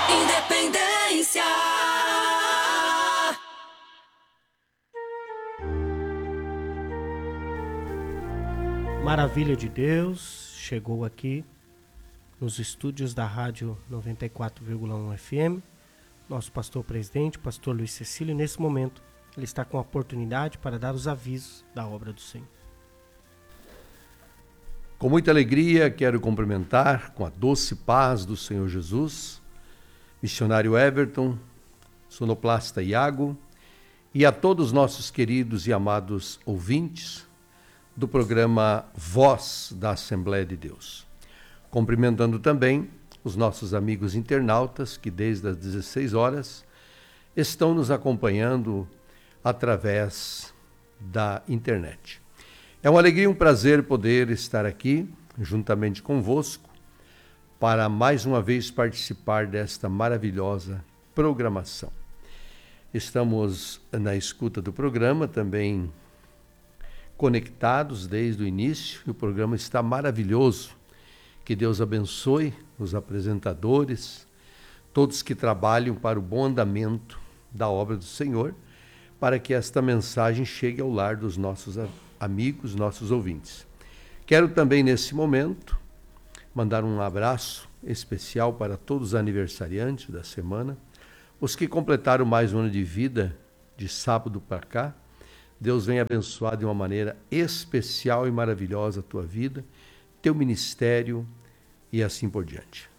Independência. Maravilha de Deus chegou aqui nos estúdios da Rádio 94,1 FM. Nosso pastor presidente, pastor Luiz Cecílio, nesse momento, ele está com a oportunidade para dar os avisos da obra do Senhor. Com muita alegria, quero cumprimentar com a doce paz do Senhor Jesus, missionário Everton, sonoplasta Iago e a todos os nossos queridos e amados ouvintes do programa Voz da Assembleia de Deus. Cumprimentando também os nossos amigos internautas que desde as 16 horas estão nos acompanhando através da internet. É uma alegria e um prazer poder estar aqui juntamente convosco para mais uma vez participar desta maravilhosa programação. Estamos na escuta do programa, também conectados desde o início, e o programa está maravilhoso. Que Deus abençoe os apresentadores, todos que trabalham para o bom andamento da obra do Senhor, para que esta mensagem chegue ao lar dos nossos amigos, nossos ouvintes. Quero também, nesse momento, mandar um abraço especial para todos os aniversariantes da semana, os que completaram mais um ano de vida, de sábado para cá. Deus venha abençoar de uma maneira especial e maravilhosa a tua vida, teu ministério e assim por diante.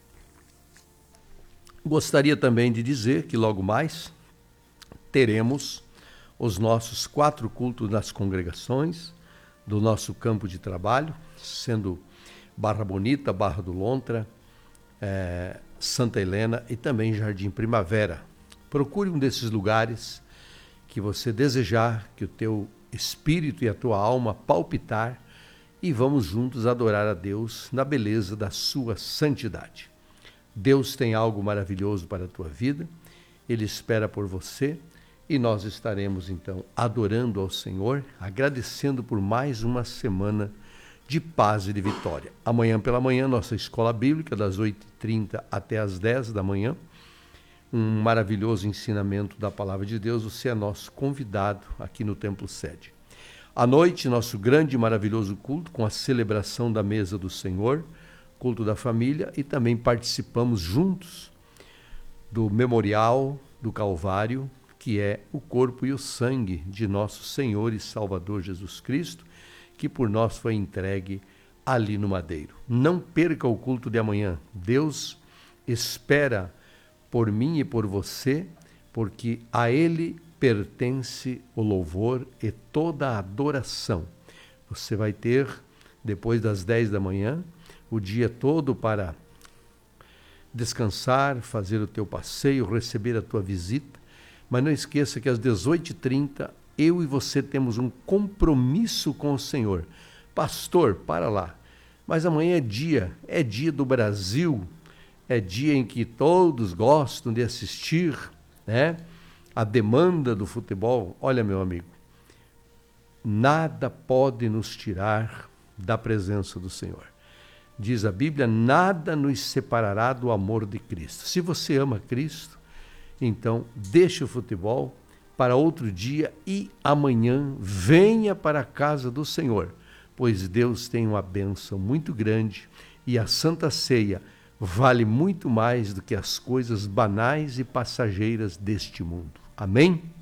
Gostaria também de dizer que logo mais teremos os nossos 4 cultos nas congregações do nosso campo de trabalho, sendo Barra Bonita, Barra do Lontra, Santa Helena e também Jardim Primavera. Procure um desses lugares que você desejar, que o teu espírito e a tua alma palpitar, e vamos juntos adorar a Deus na beleza da sua santidade. Deus tem algo maravilhoso para a tua vida, Ele espera por você, e nós estaremos então adorando ao Senhor, agradecendo por mais uma semana de paz e de vitória. Amanhã pela manhã, nossa escola bíblica, das 8h30 até as 10 da manhã, um maravilhoso ensinamento da Palavra de Deus. Você é nosso convidado aqui no Templo Sede. À noite, nosso grande e maravilhoso culto com a celebração da mesa do Senhor, culto da família, e também participamos juntos do memorial do Calvário, que é o corpo e o sangue de nosso Senhor e Salvador Jesus Cristo, que por nós foi entregue ali no madeiro. Não perca o culto de amanhã. Deus espera por mim e por você, porque a Ele pertence o louvor e toda a adoração. Você vai ter, depois das 10 da manhã, o dia todo para descansar, fazer o teu passeio, receber a tua visita, mas não esqueça que às 18h30 eu e você temos um compromisso com o Senhor. Pastor, para lá, mas amanhã é dia do Brasil, é dia em que todos gostam de assistir, né? A demanda do futebol. Olha, meu amigo, nada pode nos tirar da presença do Senhor. Diz a Bíblia, nada nos separará do amor de Cristo. Se você ama Cristo, então deixe o futebol para outro dia e amanhã venha para a casa do Senhor, pois Deus tem uma bênção muito grande e a Santa Ceia vale muito mais do que as coisas banais e passageiras deste mundo. Amém?